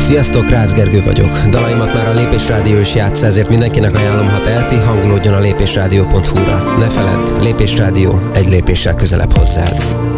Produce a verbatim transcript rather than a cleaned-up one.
Sziasztok, Rácz Gergő vagyok. Dalaimat már a Lépés Rádió is játssza, ezért mindenkinek ajánlom, ha teheti, hangolódjon a lépésrádió pont hu-ra. Ne feledd, Lépés Rádió egy lépéssel közelebb hozzád.